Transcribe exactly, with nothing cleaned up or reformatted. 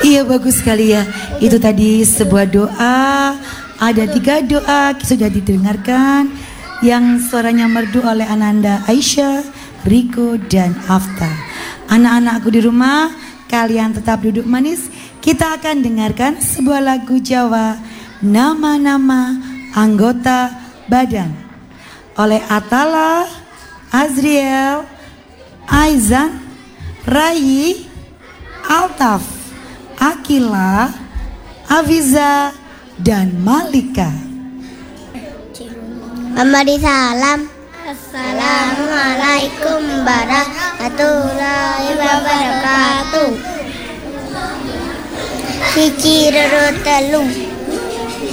Iya bagus sekali ya. Itu tadi sebuah doa. Ada tiga doa sudah didengarkan. Yang suaranya merdu oleh Ananda Aisyah, Riko dan Afta. Anak-anakku di rumah, kalian tetap duduk manis. Kita akan dengarkan sebuah lagu Jawa, Nama-nama Anggota Badan, oleh Atala, Azriel, Aizan, Rai, Altaf, Akila, Aviza, dan Malika. Memberi salam. Assalamualaikum warahmatullahi wabarakatuh. Siji loro telu